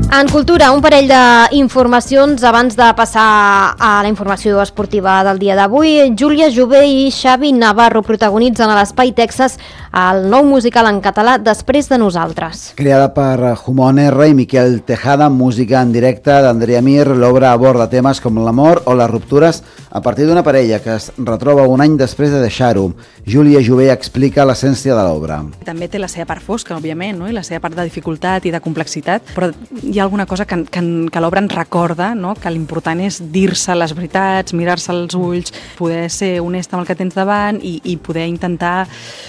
En cultura, un parell d'informacions abans de passar a la informació esportiva del dia d'avui. Júlia Jové i Xavi Navarro protagonitzen a l'Espai Texas el nou musical en català Després de nosaltres. Creada per Jumon R i Miquel Tejada, música en directe d'Andrea Mir, l'obra aborda temes com l'amor o les ruptures a partir d'una parella que es retroba un any després de deixar-ho. Júlia Jové explica l'essència de l'obra. També té la seva part fosca, òbviament, no? I la seva part de dificultat i de complexitat, però hi ha alguna cosa que l'obra ens recorda, no? Que l'important és dir-se les veritats, mirar-se als ulls, poder ser honesta amb el que tens davant i poder intentar